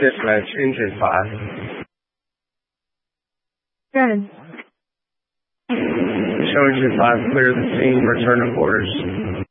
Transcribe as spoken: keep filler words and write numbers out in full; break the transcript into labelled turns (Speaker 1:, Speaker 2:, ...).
Speaker 1: Dispatch, engine five.
Speaker 2: Good.
Speaker 1: Show engine five, clear the scene, return to quarters.